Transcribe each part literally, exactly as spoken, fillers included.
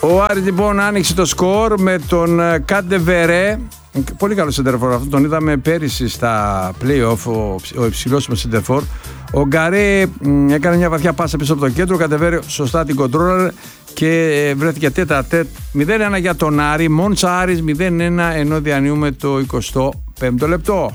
Ο Άρης λοιπόν άνοιξε το σκορ με τον Καντεβερέ. Πολύ καλό σεντερφόρ αυτό, τον είδαμε πέρυσι στα play-off, ο, ο υψηλός με σεντερφόρ. Ο Γκαρέ μ, έκανε μια βαθιά πάσα πίσω από το κέντρο, ο Καντεβερέ σωστά την κοντρόλαρε και βρέθηκε τέτα τέτ. μηδέν ένα για τον Άρη, Μόντσα Άρης μηδέν ένα, ενώ διανύουμε το εικοστό πέμπτο λεπτό.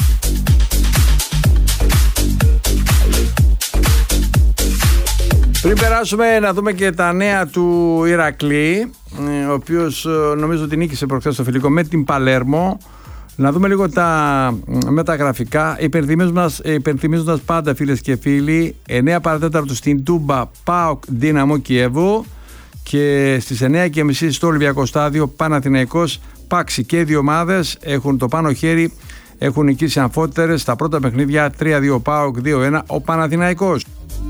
Πριν περάσουμε να δούμε και τα νέα του Ηρακλή, ο οποίος νομίζω ότι νίκησε προχθές στο φιλικό με την Παλέρμο. Να δούμε λίγο τα μεταγραφικά, υπενθυμίζοντας, υπενθυμίζοντας πάντα φίλες και φίλοι, εννέα παρατέταρτο στην Τούμπα ΠΑΟΚ Δύναμο Κιέβου και στις εννέα και μισή στο Ολυμπιακό Στάδιο Παναθηναϊκός Πάξη. Και οι δύο ομάδες έχουν το πάνω χέρι, έχουν νικήσει αμφότερες στα πρώτα παιχνίδια, τρία δύο ΠΑΟΚ, δύο ένα ο Παναθηναϊκός.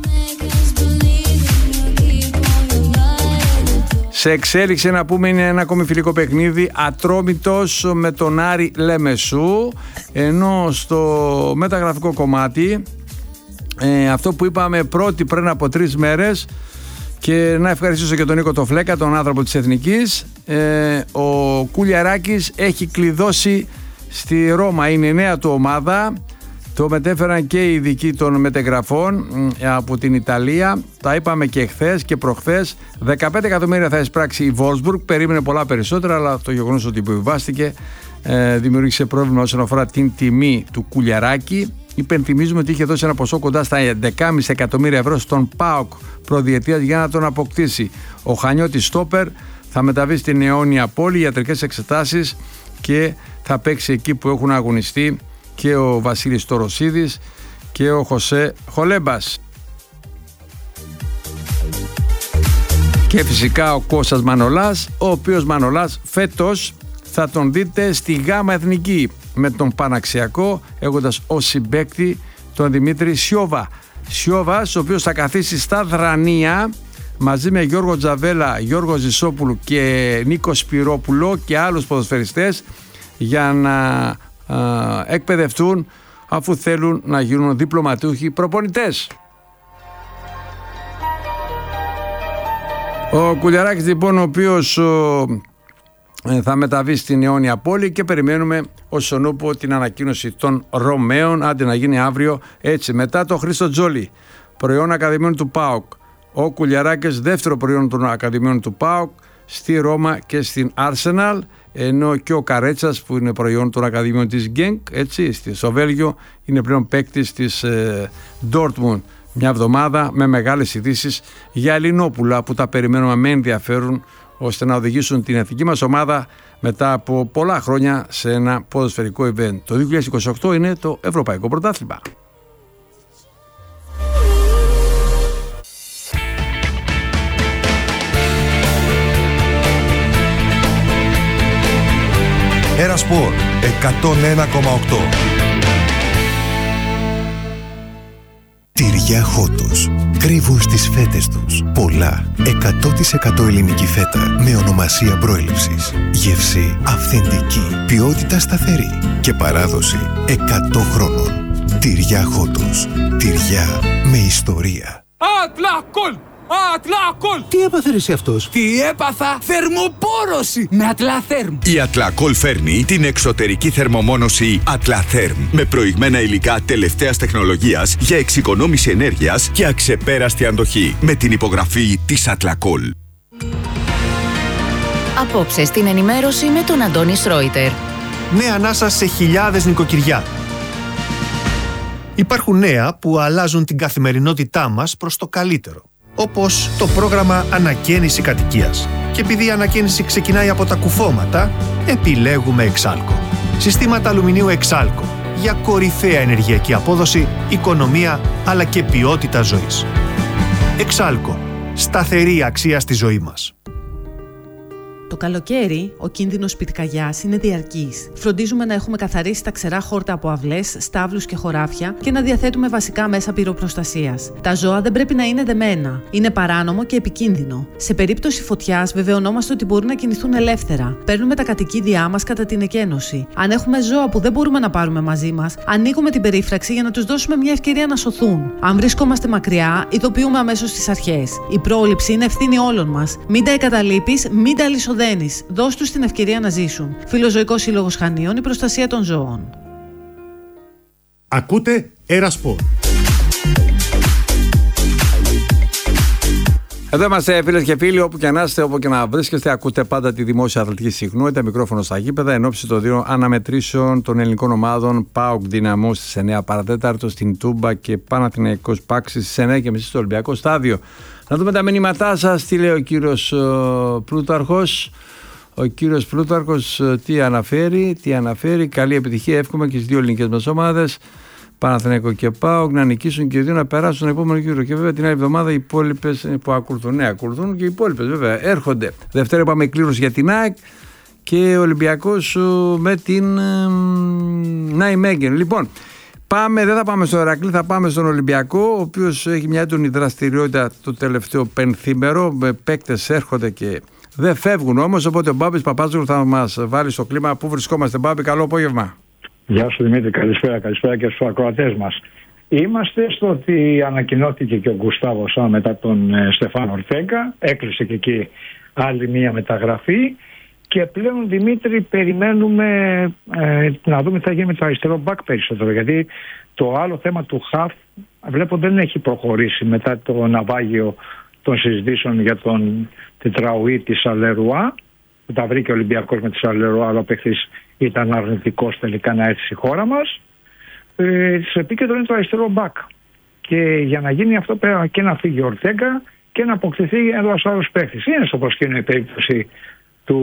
Σε εξέλιξη να πούμε είναι ένα ακόμη φιλικό παιχνίδι, Ατρόμητος με τον Άρη Λέμεσου, ενώ στο μεταγραφικό κομμάτι ε, αυτό που είπαμε πρώτη πριν από τρεις μέρες, και να ευχαριστήσω και τον Νίκο το Φλέκα, τον άνθρωπο της Εθνικής, ε, ο Κουλιαράκης έχει κλειδώσει στη Ρώμα, είναι η νέα του ομάδα. Το μετέφεραν και οι ειδικοί των μετεγραφών από την Ιταλία. Τα είπαμε και χθες και προχθές. δεκαπέντε εκατομμύρια θα εισπράξει η Wolfsburg. Περίμενε πολλά περισσότερα, αλλά το γεγονός ότι επιβιβάστηκε ε, δημιούργησε πρόβλημα όσον αφορά την τιμή του Κουλιαράκη. Υπενθυμίζουμε ότι είχε δώσει ένα ποσό κοντά στα έντεκα κόμμα πέντε εκατομμύρια ευρώ στον ΠΑΟΚ προδιετίας για να τον αποκτήσει. Ο Χανιώτης στόπερ θα μεταβεί στην Αιώνια Πόλη, ιατρικές εξετάσεις, και θα παίξει εκεί που έχουν αγωνιστεί και ο Βασίλης Τοροσίδης και ο Χωσέ Χολέμπας. Και φυσικά ο Κώστας Μανολάς, ο οποίος Μανολάς φέτος θα τον δείτε στη Γάμα Εθνική με τον Παναξιακό, έχοντας ως συμπαίκτη τον Δημήτρη Σιώβα. Σιώβας, ο οποίος θα καθίσει στα Δρανία μαζί με Γιώργο Τζαβέλα, Γιώργο Ζησόπουλου και Νίκο Σπυρόπουλο και άλλους ποδοσφαιριστές για να α, εκπαιδευτούν, αφού θέλουν να γίνουν διπλωματούχοι προπονητές. Ο Κουλιαράκης λοιπόν, ο οποίος ο, θα μεταβεί στην Αιώνια Πόλη, και περιμένουμε ως τον ούπο την ανακοίνωση των Ρωμαίων, άντε να γίνει αύριο. Έτσι, μετά το Χρήστο Τζόλι, προϊόν Ακαδημίων του ΠΑΟΚ, ο Κουλιαράκης δεύτερο προϊόν των Ακαδημίων του ΠΑΟΚ στη Ρώμα και στην Arsenal, ενώ και ο Καρέτσας που είναι προϊόν των Ακαδημίων της Γκένκ, έτσι, στο Βέλγιο, είναι πλέον παίκτης της ε, Dortmund. Μια εβδομάδα με μεγάλες ειδήσεις για Ελληνόπουλα που τα περιμένουμε με ενδιαφέρον, ώστε να οδηγήσουν την εθνική μας ομάδα μετά από πολλά χρόνια σε ένα ποδοσφαιρικό event. Το δύο χιλιάδες είκοσι οκτώ είναι το Ευρωπαϊκό Πρωτάθλημα. Ένα Σπορ εκατόν ένα κόμμα οκτώ. Τυριά Χότος. Κρύβουν στις φέτες τους πολλά. εκατό τοις εκατό ελληνική φέτα με ονομασία προέλευσης. Γεύση αυθεντική. Ποιότητα σταθερή. Και παράδοση εκατό χρόνων. Τυριά Χότος. Τυριά με ιστορία. Ατλακόλ! Ατλακόλ! Τι έπαθε εσύ αυτός? Τι έπαθα? Θερμοπόρωση με Ατλαθέρμ. Η Ατλακόλ φέρνει την εξωτερική θερμομόνωση Ατλαθέρμ με προηγμένα υλικά τελευταίας τεχνολογίας για εξοικονόμηση ενέργειας και αξεπέραστη αντοχή, με την υπογραφή της Ατλακόλ. Απόψε στην ενημέρωση με τον Αντώνη Σρόιτερ. Νέα ανάσα σε χιλιάδες νοικοκυριά. Υπάρχουν νέα που αλλάζουν την καθημερινότητά μας προς το καλύτερο. Όπως το πρόγραμμα Ανακαίνιση Κατοικίας. Και επειδή η ανακαίνιση ξεκινάει από τα κουφώματα, επιλέγουμε Εξάλκο. Συστήματα αλουμινίου Εξάλκο για κορυφαία ενεργειακή απόδοση, οικονομία αλλά και ποιότητα ζωής. Εξάλκο. Σταθερή αξία στη ζωή μας. Το καλοκαίρι, ο κίνδυνος πυρκαγιάς είναι διαρκής. Φροντίζουμε να έχουμε καθαρίσει τα ξερά χόρτα από αυλές, στάβλους και χωράφια και να διαθέτουμε βασικά μέσα πυροπροστασίας. Τα ζώα δεν πρέπει να είναι δεμένα. Είναι παράνομο και επικίνδυνο. Σε περίπτωση φωτιάς, βεβαιωνόμαστε ότι μπορούν να κινηθούν ελεύθερα. Παίρνουμε τα κατοικίδια μας κατά την εκένωση. Αν έχουμε ζώα που δεν μπορούμε να πάρουμε μαζί μας, ανοίγουμε την περίφραξη για να τους δώσουμε μια ευκαιρία να σωθούν. Αν βρισκόμαστε μακριά, ειδοποιούμε αμέσως τις αρχές. Η πρόληψη είναι ευθύνη όλων μας. Μην τα εγκαταλείπεις, μην τα αλυσοδένεις. Δώσ' τους την ευκαιρία να ζήσουν. Φιλοζωικός Σύλλογος Χανίων, η προστασία των ζώων. Ακούτε Ερασπορ. Εδώ είμαστε φίλες και φίλοι, όπου και να είστε, όπου και να βρίσκεστε. Ακούτε πάντα τη δημόσια αθλητική συχνότητα, μικρόφωνο στα γήπεδα, εν ώψη των δύο αναμετρήσεων των ελληνικών ομάδων ΠΑΟΚ Δυναμός στις εννιά παρά τέταρτο στην Τούμπα και Παναθηναϊκός Πάξη στις εννιά και μισή στο Ολυμπιακό Στάδιο. Να δούμε τα μηνύματά σας. Τι λέει ο κύριος Πλούταρχος. Ο κύριος Πλούταρχος τι αναφέρει, τι αναφέρει. Καλή επιτυχία, εύχομαι και στις δύο ελληνικές μας ομάδες, Παναθηναϊκό και ΠΑΟΚ, να νικήσουν και οι δύο να περάσουν στον επόμενο γύρο. Και βέβαια την άλλη εβδομάδα οι υπόλοιπες που ακολουθούν. Ναι, ακολουθούν και οι υπόλοιπες βέβαια έρχονται. Δευτέρα είπαμε κλήρωση για την ΑΕΚ και ο Ολυμπιακός με την Νάιμέγγεν. Λοιπόν, πάμε, δεν θα πάμε στο Ηρακλή, θα πάμε στον Ολυμπιακό, ο οποίος έχει μια έντονη δραστηριότητα το τελευταίο πενθήμερο. Με παίκτες έρχονται και δεν φεύγουν όμως. Οπότε ο Μπάμπης Παπάζογλου θα μας βάλει στο κλίμα. Πού βρισκόμαστε, Μπάμπη, καλό απόγευμα. Γεια σου Δημήτρη, καλησπέρα, καλησπέρα και στους ακροατές μας. Είμαστε στο ότι ανακοινώθηκε και ο Γκουστάβο Σά μετά τον ε, Στεφάνο Ορτέγκα, έκλεισε και εκεί άλλη μία μεταγραφή και πλέον Δημήτρη περιμένουμε ε, να δούμε τι θα γίνει με το αριστερό μπακ περισσότερο, γιατί το άλλο θέμα του Χαφ βλέπω δεν έχει προχωρήσει μετά το ναυάγιο των συζητήσεων για τον τετραουή της Αλερουά, που τα βρήκε ο Ολυμπιακός με τη Αλερουά, αλλά ο παίκτης ήταν αρνητικός τελικά να έρθει στη χώρα μας. Ε, σε επίκεντρο είναι το αριστερό μπακ. Και για να γίνει αυτό πρέπει και να φύγει ο Ορτέγκα και να αποκτηθεί ένας άλλος παίκτης. Είναι στο προσκήνιο η περίπτωση του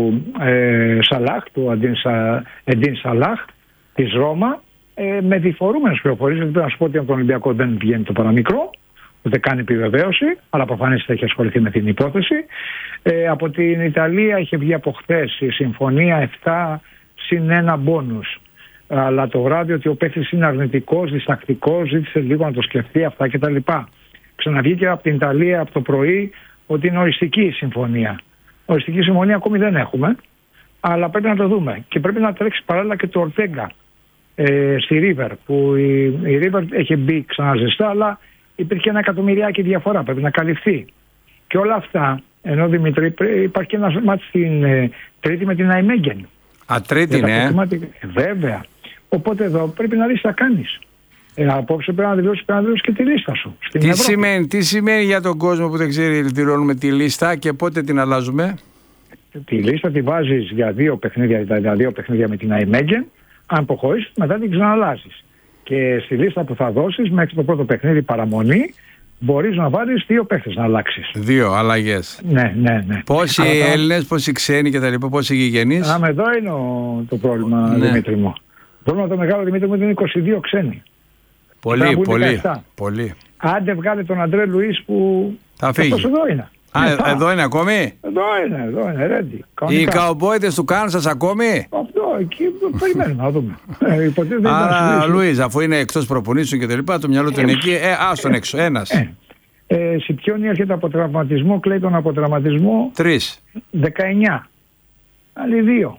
ε, Σαλάχ, του Εντίν Σαλάχ της Ρώμα, ε, με διφορούμενες πληροφορίες. Δεν πρέπει να σου πω ότι από τον Ολυμπιακό δεν βγαίνει το παραμικρό, ούτε κάνει επιβεβαίωση, αλλά προφανώς θα έχει ασχοληθεί με την υπόθεση. Ε, από την Ιταλία είχε βγει από χθες η συμφωνία επτά συν ένα μπόνους. Αλλά το βράδυ ότι ο παίκτης είναι αρνητικός, διστακτικός, ζήτησε λίγο να το σκεφτεί αυτά κτλ. Ξαναβγήκε από την Ιταλία από το πρωί ότι είναι οριστική η συμφωνία. Οριστική συμφωνία ακόμη δεν έχουμε, αλλά πρέπει να το δούμε. Και πρέπει να τρέξει παράλληλα και το Ορτέγκα ε, στη River, που η, η River έχει μπει ξαναζεστά, αλλά υπήρχε ένα εκατομμυριάκι διαφορά, πρέπει να καλυφθεί. Και όλα αυτά, ενώ Δημήτρη, υπάρχει και ένα μάτι στην ε, Τρίτη με την Νάιμέγγεν. Α, Τρίτη, ναι. Βέβαια. Οπότε εδώ πρέπει να δεις τι θα κάνεις. Ε, απόψε πρέπει να δηλώσεις, πρέπει να δηλώσεις και τη λίστα σου. Τι σημαίνει, τι σημαίνει για τον κόσμο που δεν ξέρει, δηλώνουμε τη λίστα και πότε την αλλάζουμε? Τη λίστα τη βάζεις για δύο παιχνίδια, για δύο παιχνίδια με την Νάιμέγγεν. Αν προχωρήσεις, μετά την ξαναλάζεις. Και στη λίστα που θα δώσεις μέχρι το πρώτο παιχνίδι παραμονή, μπορείς να βάλεις δύο παίχτες να αλλάξεις. Δύο αλλαγές. Ναι, ναι, ναι. Πόσοι Αλλά Έλληνες, πόσοι ξένοι και τα λοιπά, πόσοι γηγενείς? Άμε, εδώ είναι ο, το πρόβλημα, ναι. Δημήτρη μου. Το πρόβλημα το μεγάλο, Δημήτρη μου, είναι είκοσι δύο ξένοι. Πολύ, πολύ, πολύ. Άντε βγάλε τον Αντρέ Λουίς που θα φύγει. Αυτός εδώ είναι. Α, Μετά. Εδώ είναι ακόμη? Εδώ είναι, εδώ είναι, ρέντι. Οι καουμπόιδες του Κάνσας ακόμη? Αυτό, εκεί περιμένουμε να δούμε. ε, Άρα, Λουίς, αφού είναι εκτός προπονήσεων και τα λοιπά, το μυαλό του είναι εκεί, ε, άστον έξω, ένας. Ε, ε, Σιπιόνι έρχεται από τραυματισμό, Κλέιτον από τραυματισμό. Τρεις. δεκαεννιά. Άλλοι δύο.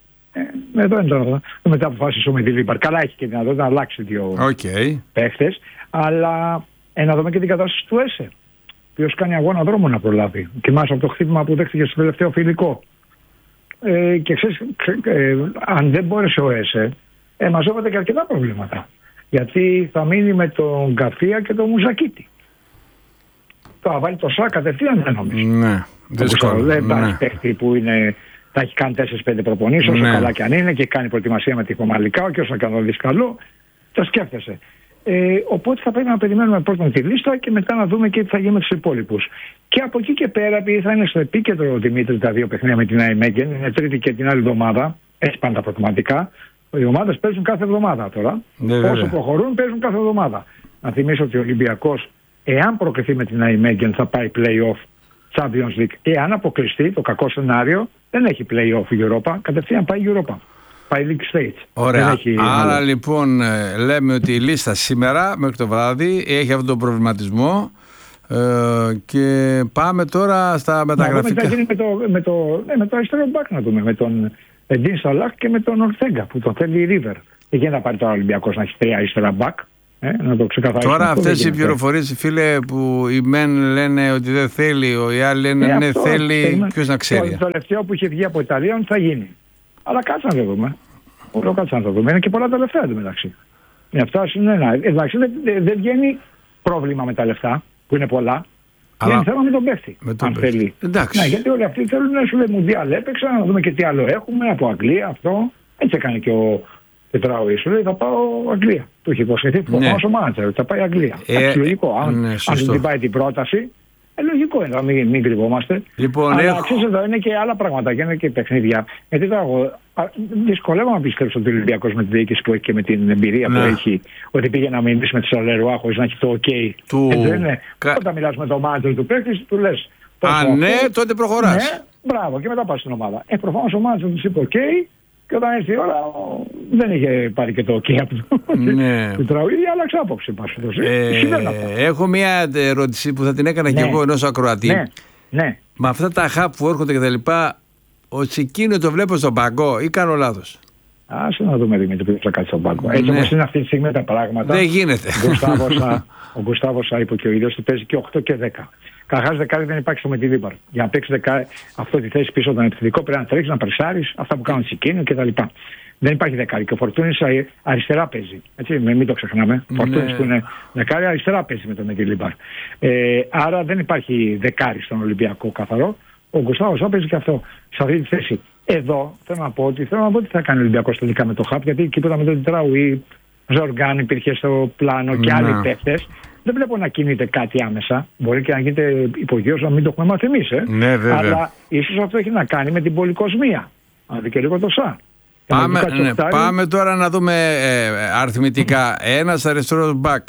Ε, εδώ είναι τώρα. Μετά αποφάσισε με τη Λίμπαρ. Καλά, έχει και δυνατότητα να αλλάξει δύο okay. παίχτες. Αλλά ε, να δούμε και την κατάσταση του ΕΣΕ. Ο οποίος κάνει αγώνα δρόμο να προλάβει. Κοιμάσαι από το χτύπημα που δέχτηκε στο τελευταίο φιλικό. Ε, και ξέρεις, ε, αν δεν μπόρεσε ο ΕΣΕ, ε, μαζεύονται και αρκετά προβλήματα. Γιατί θα μείνει με τον Γκαρθία και τον Μουζακίτη. Θα βάλει το Σά κατευθείαν, δεν νομίζω. Ναι, δύσκολο. Δεν υπάρχει παίχτη που είναι. Θα έχει κάνει τέσσερις πέντε προπονήσεις, όσο ναι. καλά και αν είναι, και κάνει προετοιμασία με τη Φωμαλικά, και όσο και αν το δεις καλό, το σκέφτεσαι. Ε, οπότε θα πρέπει να περιμένουμε πρώτον τη λίστα και μετά να δούμε και τι θα γίνει με τους υπόλοιπους. Και από εκεί και πέρα, επειδή θα είναι στο επίκεντρο ο Δημήτρη τα δύο παιχνίδια με την Νάιμέγγεν, είναι Τρίτη και την άλλη εβδομάδα, έτσι πάνε τα προκριματικά. Οι ομάδες παίζουν κάθε εβδομάδα τώρα. Ναι, όσο βέβαια. προχωρούν, παίζουν κάθε εβδομάδα. Να θυμίσω ότι ο Ολυμπιακός, εάν προκριθεί με την Νάιμέγγεν, θα πάει play-off Champions League. Εάν αποκλειστεί, το κακό σενάριο, δεν έχει play-off η Europa, κατευθείαν πάει η Europa. Πάει League Stage. Ωραία. Έχει... Άρα λοιπόν λέμε ότι η λίστα σήμερα μέχρι το βράδυ έχει αυτόν τον προβληματισμό ε, και πάμε τώρα στα μεταγραφικά. Να δούμε τι θα γίνει με το, με το, ναι, με το αριστερό μπακ, να δούμε, με τον Εντίν Σαλάχ και με τον Ορτέγκα που τον θέλει η River. Δεν να πάρει τώρα ο Ολυμπιακός να έχει τρία αριστερά μπακ. Ε, να το ξεκαθαρίσουμε. Τώρα αυτές οι πληροφορίες, φίλε, που οι μεν λένε ότι δεν θέλει, οι άλλοι λένε ε, ναι αυτό, θέλει, ποιος να ξέρει. Το τελευταίο που είχε βγει από Ιταλία θα γίνει. Αλλά κάτσε να το δούμε. Όλο κάτσε να το δούμε. Είναι και πολλά τα λεφτά εντωμεταξύ. Αυτά είναι ένα. Εντάξει, δεν, δεν βγαίνει πρόβλημα με τα λεφτά που είναι πολλά. Αλλά είναι θέμα με τον παίχτη. Με τον αν παίχτη. θέλει. Εντάξει. Ναι, γιατί όλοι αυτοί θέλουν να σου λέει Μουντιάλ έπαιξα, να δούμε και τι άλλο έχουμε από Αγγλία αυτό. Έτσι έκανε και ο Τετράουι. Σου λέει θα πάω Αγγλία. Του είχε υποσχεθεί που ναι. ο μάνατζερ θα πάει Αγγλία. Ε, λογικό. Αν, ναι, αν δεν πάει την πρόταση. Ε, λογικό είναι, μην, μην κρυβόμαστε. Λοιπόν, αλλά έχω... ξέρεις εδώ είναι και άλλα πράγματα και είναι και παιχνίδια. Γιατί τώρα εγώ δυσκολεύομαι να πιστέψω ότι ο Ολυμπιακός με τη διοίκηση που έχει και με την εμπειρία ναι. που έχει, ότι πήγε να μιλήσει με τη Σαλερουά χωρίς να έχει το OK. Του... Έτσι δεν είναι. Κα... Όταν μιλάς με το μάνατζερ του παίκτη, του λες. Α, ναι, αυτό, τότε προχωράς. Ναι, μπράβο, και μετά πας στην ομάδα. Ε, προφανώς ο μάνατζερ του είπε OK. Και όταν έρθει η ώρα δεν είχε πάρει και το OK από το Τραουίδη, άλλαξε άποψη. Ε, έχω μια ερώτηση που θα την έκανα ναι. και εγώ ενός ακροατή. Ναι. Ναι. Με αυτά τα χαπ που έρχονται και τα λοιπά, ο Τσικίνιο το βλέπω στον πάγκο ή κάνω λάθος? Άσε να δούμε Δημήτρη που θα κάτσει στον πάγκο. Έτσι ναι. όπως είναι αυτή τη στιγμή τα πράγματα. Δεν γίνεται. Ο Γκουστάβος είπε και ο ίδιος ότι παίζει και οκτώ και δέκα. Καταρχάς δεκάρι δεν υπάρχει στο Μεντιλίμπαρ. Για να παίξει δεκάρι, αυτό τη θέση πίσω τον επιθετικό πρέπει να τρέξει, να πρεσάρεις, αυτά που κάνουν Τσικίνιο κτλ. Δεν υπάρχει δεκάρι. Και ο Φορτούνης αριστερά παίζει. Έτσι, μην το ξεχνάμε. Ο Φορτούνης ναι. που είναι δεκάρι αριστερά παίζει με τον Μεντιλίμπαρ. Ε, άρα δεν υπάρχει δεκάρι στον Ολυμπιακό καθαρό. Ο Γκουστάβος παίζει και αυτό σε αυτή τη θέση. Εδώ θέλω να πω ότι, θέλω να πω ότι θα κάνει ο Ολυμπιακός τελικά με το χαπ, γιατί εκεί που ήταν με τον Τετράουι, Ζοργάν υπήρχε στο πλάνο και άλλοι παίκτες. Δεν βλέπω να κινείται κάτι άμεσα. Μπορεί και να γίνεται υπογείως να μην το έχουμε μάθει εμείς. Ε. Ναι, αλλά ίσως αυτό έχει να κάνει με την πολυκοσμία. Αν δει και λίγο το ΣΑ. Πάμε, ναι, πάμε τώρα να δούμε ε, αριθμητικά. Ένας αριστερός μπακ.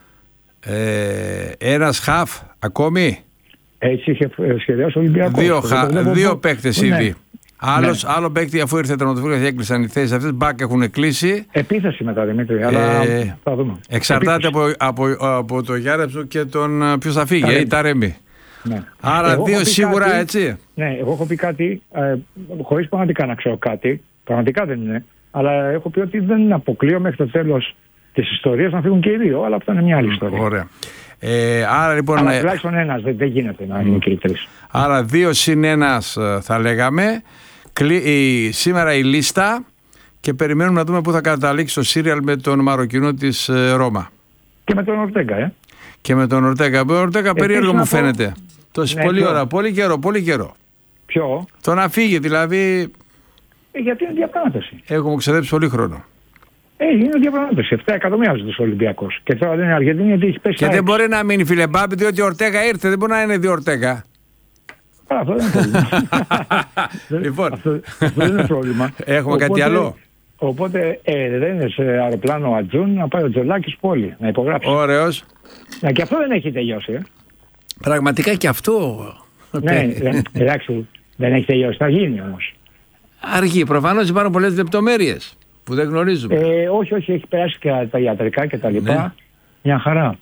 Ε, ένας χαφ ακόμη. Έτσι είχε σχεδιάσει ο Ολυμπιακός. Δύο, δύο παίκτες ήδη. Ναι. Άλλος, ναι. Άλλο παίκτη αφού ήρθε τερματοφύλακας και έκλεισαν οι θέσεις αυτές. Μπακ έχουν κλείσει. Επίθεση μετά Δημήτρη, αλλά ε, θα δούμε. Εξαρτάται από, από, από το Γιάρεψο και τον ποιος θα φύγει, η Ταρέμι. Ναι. Άρα εγώ δύο σίγουρα κάτι, έτσι. Ναι, εγώ έχω πει κάτι, ε, χωρίς πραγματικά να ξέρω κάτι, πραγματικά δεν είναι, αλλά έχω πει ότι δεν αποκλείω μέχρι το τέλος της ιστορίας να φύγουν και οι δύο, αλλά αυτό είναι μια άλλη ιστορία. Ωραία. Ε, άρα λοιπόν. Αλλά τουλάχιστον ένας, δεν, δεν γίνεται να είναι και οι τρεις. Άρα δύο συν ένας θα λέγαμε. Κλεί, σήμερα η λίστα και περιμένουμε να δούμε πού θα καταλήξει το σύριαλ με τον Μαροκινό της ε, Ρώμα. Και με τον Ορτέγκα, ε. Και με τον Ορτέγκα. Ο Ορτέγκα περίεργο μου φαίνεται. Τόση ναι, πολύ ώρα, πολύ καιρό, πολύ καιρό. Ποιο? Το να φύγει δηλαδή. Ε, γιατί είναι διαπράγματευση. Έχουμε ξεδέψει πολύ χρόνο. Ε, είναι διαπραγμάτευση. επτά εκατομμύρια ζητούσε ο Ολυμπιακός. Και τώρα δεν είναι Αργεντινή γιατί έχει πέσει. Και δεν μπορεί να μείνει Φιλεμπάμπη διότι ο Ορτέγα ήρθε. Δεν μπορεί να είναι δύο Ορτέγα. Αυτό δεν είναι πρόβλημα. Λοιπόν, αυτό, αυτό δεν είναι πρόβλημα. Έχουμε οπότε, κάτι άλλο. Οπότε ε, δεν είναι σε αεροπλάνο Ατζούν να πάει ο Τζολάκης πόλη να υπογράψει. Ωραίος. Να, και αυτό δεν έχει τελειώσει. Ε. Πραγματικά και αυτό. Ναι, εντάξει, δεν έχει τελειώσει. Θα γίνει όμως. Αργεί. Προφανώς υπάρχουν πολλές λεπτομέρειες που δεν γνωρίζουμε. Ε, όχι, όχι, έχει περάσει και τα ιατρικά και τα λοιπά. Ναι. Μια χαρά.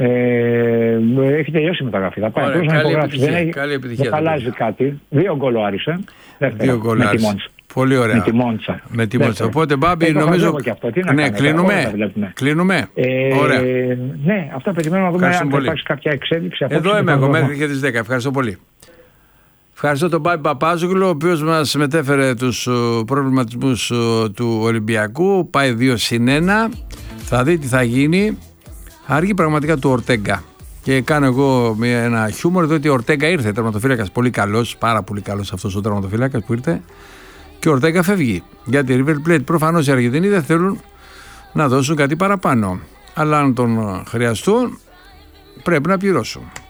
Ε, έχει τελειώσει η μεταγραφή. Θα πάει Ωραία, να υπογράψει. Δεν, έχει, καλή επιτυχία, δεν αλλάζει κάτι. Δύο γκολ άρισε. Δύο γκολ άρισε. Πολύ ωραία. Με τη Μόντσα. Με τη Μόντσα. Οπότε Μπάμπη νομίζω. Ναι, κλείνουμε. κλείνουμε. Ε, ωραία. Ναι, αυτά περιμένουμε να δούμε αν θα υπάρξει κάποια εξέλιξη. Εδώ είμαι εγώ μέχρι και τις δέκα. Ευχαριστώ πολύ. Ευχαριστώ τον Μπάμπη Παπάζογλου, ο οποίος μας μετέφερε τους προβληματισμούς του Ολυμπιακού. Πάει δύο συν ένα. Θα δει τι θα γίνει. Αργεί πραγματικά του Ορτέγκα. Και κάνω εγώ μια, ένα χιούμορ, διότι ο Ορτέγκα ήρθε, τερματοφύλακας πολύ καλός, πάρα πολύ καλός αυτός ο τερματοφύλακας που ήρθε. Και ο Ορτέγκα φεύγει. Γιατί η River Plate προφανώς οι Αργεντινοί δεν θέλουν να δώσουν κάτι παραπάνω. Αλλά αν τον χρειαστούν, πρέπει να πληρώσουν.